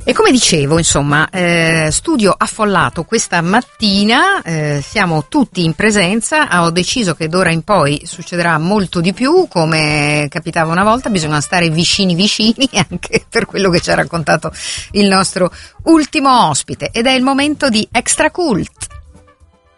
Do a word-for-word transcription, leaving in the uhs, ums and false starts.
E come dicevo, insomma, eh, studio affollato questa mattina, eh, siamo tutti in presenza, ho deciso che d'ora in poi succederà molto di più, come capitava una volta, bisogna stare vicini vicini, anche per quello che ci ha raccontato il nostro ultimo ospite, ed è il momento di Extra Cult.